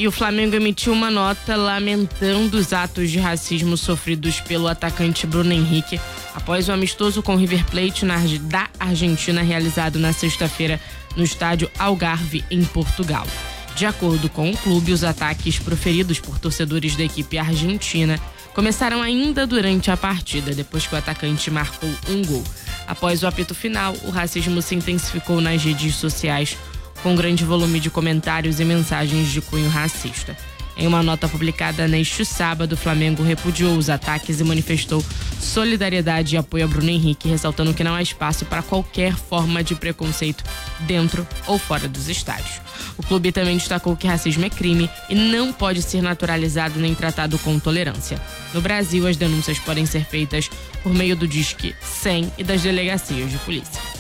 E o Flamengo emitiu uma nota lamentando os atos de racismo sofridos pelo atacante Bruno Henrique após o amistoso com o River Plate da Argentina realizado na sexta-feira no estádio Algarve, em Portugal. De acordo com o clube, os ataques proferidos por torcedores da equipe argentina começaram ainda durante a partida, depois que o atacante marcou um gol. Após o apito final, o racismo se intensificou nas redes sociais, com grande volume de comentários e mensagens de cunho racista. Em uma nota publicada neste sábado, o Flamengo repudiou os ataques e manifestou solidariedade e apoio a Bruno Henrique, ressaltando que não há espaço para qualquer forma de preconceito dentro ou fora dos estádios. O clube também destacou que racismo é crime e não pode ser naturalizado nem tratado com tolerância. No Brasil, as denúncias podem ser feitas por meio do Disque 100 e das delegacias de polícia.